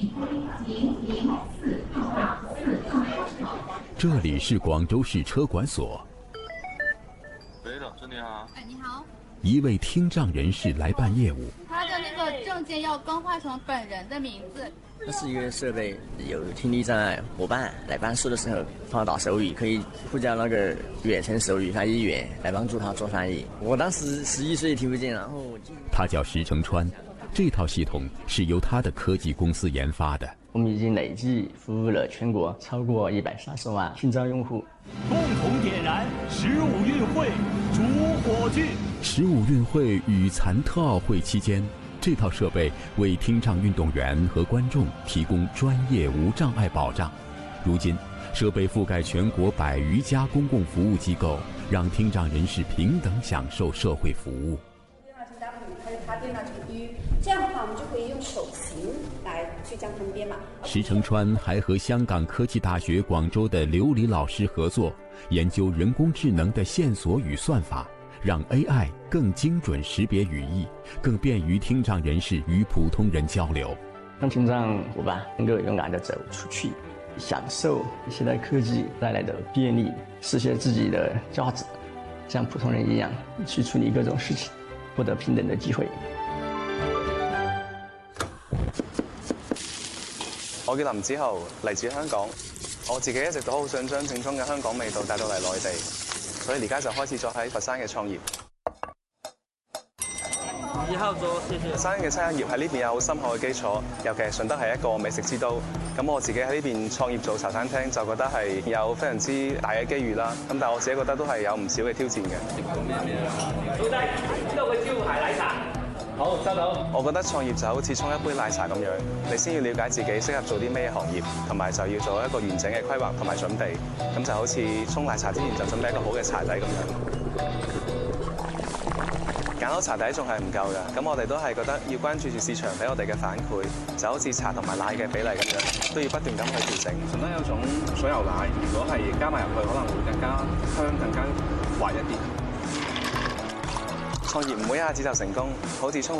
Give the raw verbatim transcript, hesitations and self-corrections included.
这里是广州市车管所。 喂，老师你好。 哎，你好。 一位听障人士来办业务， 他的那个证件要更换成本人的名字。 这是一个设备，有听力障碍伙伴来办事的时候，帮他打手语，可以呼叫那个远程手语翻译员来帮助他做翻译。我当时十一岁听不见，然后他叫石成川，这套系统是由他的科技公司研发的。 我们已经累计服务了全国超过一百三十万听障用户。 共同点燃十五运会主火炬。 十五运会与残特奥会期间，这套设备为听障运动员和观众提供专业无障碍保障。如今，设备覆盖全国百余家公共服务机构，让听障人士平等享受社会服务。 电脑从 W 开始插电脑从 U， 这样的话我们就可以用手型来去将它们编码。 石成川还和香港科技大学广州的刘黎老师合作，研究人工智能的线索与算法，让 A I 更精准识别语义，更便于听障人士与普通人交流， 让听障伙伴能够勇敢地走出去，享受现代科技带来的便利，实现自己的价值，像普通人一样去处理各种事情，获得平等的机会。 我叫林子豪，嚟自香港。我自己一直都好想將正宗嘅香港味道帶到嚟內地，所以而家就開始咗喺佛山嘅創業。 以後做謝謝。 佛山嘅餐飲業喺呢邊有好深厚嘅基礎，尤其係順德係一個美食之都。咁我自己喺呢邊創業做茶餐廳，就覺得係有非常之大嘅機遇啦。咁但係我自己覺得都係有唔少嘅挑戰嘅。 老弟，呢度嘅招牌奶茶。好，收到。 我覺得創業就好似沖一杯奶茶咁樣，你先要了解自己適合做啲咩行業，同埋就要做一個完整嘅規劃同埋準備。咁就好似沖奶茶之前就準備一個好嘅茶底咁樣。揀好茶底仲係唔夠㗎，咁我哋都係覺得要關注住市場俾我哋嘅反饋，就好似茶同埋奶嘅比例咁樣，都要不斷咁去調整。順德有種水牛奶，如果係加埋入去，可能會更加香、更加滑一啲。創業唔會一下子就成功，好似沖